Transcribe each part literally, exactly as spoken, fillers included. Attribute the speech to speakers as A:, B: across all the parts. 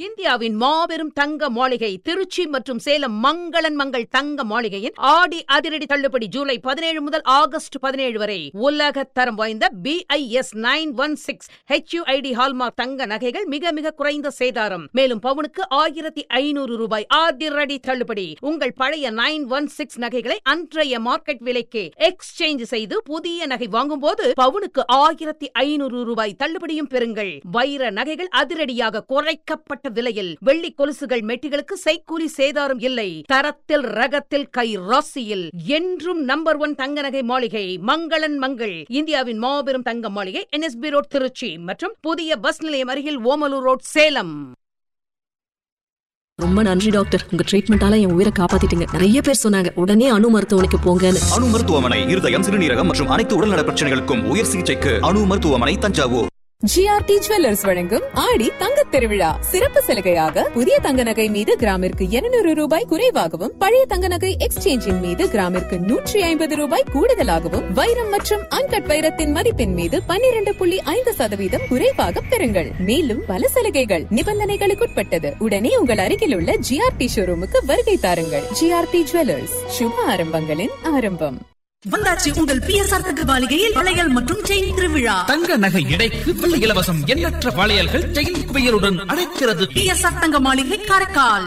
A: இந்தியாவின் மாபெரும் தங்க மாளிகை திருச்சி மற்றும் சேலம் மங்களன் மங்கள் தங்க மாளிகையின் ஆடி அதிரடி தள்ளுபடி ஜூலை பதினேழு முதல் ஆகஸ்ட் பதினேழு வரை. உலக தரம் வாய்ந்த B I S nine one six H you I D hallmark தங்க நகைகள் மிக மிக குறைந்த சேதாரம். மேலும் பவுனுக்கு ஆயிரத்தி ஐநூறு ரூபாய் அதிரடி தள்ளுபடி. உங்கள் பழைய நைன் ஒன் சிக்ஸ் நகைகளை அன்றைய மார்க்கெட் விலைக்கு எக்ஸ்சேஞ்ச் செய்து புதிய நகை வாங்கும் போது பவுனுக்கு ஆயிரத்தி ஐநூறு ரூபாய் தள்ளுபடியும் பெறுங்கள். வைர நகைகள் அதிரடியாக குறைக்கப்பட்ட விலையில். வெள்ளி கொலுசுகள் மெட்டிகளுக்கு செய்கூலி சேதாரம் இல்லை. தரத்தில் ரகத்தில் கை ராசியில் என்றும் நம்பர் ஒன் தங்க நகை மாளிகை மங்களன் மங்கள். இந்தியாவின் மாபெரும் தங்க மாளிகை N S B road Trichy மற்றும் புதிய பஸ் நிலையம் அருகில் ஓமலூர் ரோட் சேலம்.
B: ரொம்ப நன்றி டாக்டர், உங்க ட்ரீட்மெண்டால என் உயிரை காப்பாத்திட்டீங்க. நிறைய பேர் சொன்னாங்க உடனே அணு மருத்துவமனைக்கு போங்கன்னு.
C: அணு மருத்துவமனை இருதயம், சிறுநீரகம் மற்றும் அனைத்து உடல்நல பிரச்சனைகளுக்கும் உயர் சிகிச்சைக்கு அணு மருத்துவமனை தஞ்சாவூர்.
D: ஜிஆர்டி ஜுவல்லர்ஸ் வழங்கும் ஆடி தங்கத் திருவிழா சிறப்பு சலுகையாக புதிய தங்க நகை மீது கிராமிற்கு இருநூறு ரூபாய் குறைவாகவும், பழைய தங்க நகை எக்ஸ்சேஞ்சின் மீது கிராமிற்கு நூற்றி ஐம்பது ரூபாய் கூடுதலாகவும், வைரம் மற்றும் அன்கட் வைரத்தின் மதிப்பின் மீது பன்னிரண்டு புள்ளி ஐந்து சதவீதம் குறைவாக பெறுங்கள். மேலும் பல சலுகைகள் நிபந்தனைகளுக்குட்பட்டது. உடனே உங்கள் அருகில் உள்ள ஜிஆர்டி ஷோரூமுக்கு வருகை தாருங்கள். ஜிஆர்டி ஜுவல்லர்ஸ், சுப ஆரம்பங்களின் ஆரம்பம்.
E: வந்தாச்சு உங்கள் பி எஸ் ஆர் தங்க மாளிகையில் வளையல் மற்றும் செயின் திருவிழா.
F: தங்க நகை எடைக்கு வெள்ளி இலவசம். எண்ணற்ற வளையல்கள் செயின் குவியலுடன் அழைக்கிறது.
E: பி எஸ் ஆர் தங்க மாளிகை காரைக்கால்.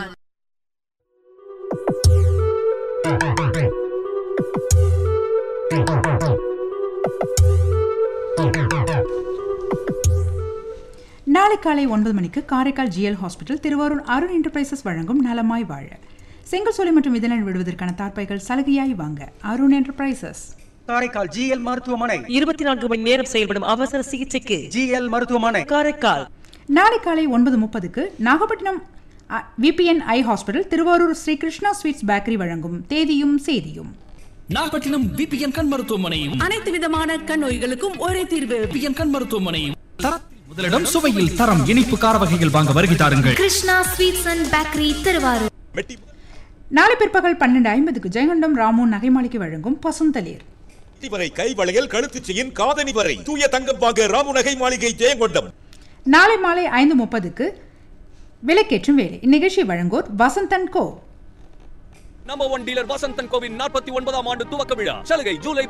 G: நாளை காலை ஒன்பது மணிக்கு Karaikal GL hospital Thiruvarur Arun enterprises வழங்கும் நலமாய் வாழ. செங்கல் சோலை மற்றும் இதழ் விடுவதற்கான தார்ப்பாய்கள் சலுகையாய் வாங்க அருண் என்டர்பிரைசஸ்.
H: காரைக்கால் ஜிஎல் மருத்துவமனை
I: இருபத்தி நான்கு மணி நேரம் செயல்படும் அவசர சிகிச்சைக்கு
H: ஜிஎல் மருத்துவமனை
I: காரைக்கால்.
G: நாளை காலை ஒன்பது முப்பதுக்கு நாகப்பட்டினம் விபிஎன் ஐ hospital Thiruvarur Sri Krishna sweets bakery வழங்கும் தேதியும் சேதியும்.
F: நாகப்பட்டினம் விபிஎன் கண் மருத்துவமனையும்
E: அனைத்து விதமான கண் நோய்களுக்கும் ஒரே தீர்வு.
F: விபிஎன் கண் மருத்துவமனையும். முதலிடம் சுவையில் தரம் இனிப்பு கார வகைகள் வாங்க வருகை தாருங்கள்.
J: Krishna sweets and bakery Thiruvarur.
G: நாளை பிற்பகல் பன்னெண்டு ஐம்பதுக்கு ஜெயங்கொண்டம் ராமு நகைமாளிகை வழங்கும் பசுந்தளிர்.
K: கை வளையல், கழுத்து செயின், காதணி வரை தூய தங்கம் வாங்க ராமு நகை மாளிகை ஜெயங்கொண்டம்.
G: நாளை மாலை ஐந்து முப்பதுக்கு விலைக்கேற்றும் வேலை. இந்நிகழ்ச்சி வழங்குவோர் வசந்தன் கோ.
L: Number one dealer Vasanthan CoWIN நாற்பத்தி ஒன்பதாம் ஆண்டு துவக்க விழா சலுகை ஜூலை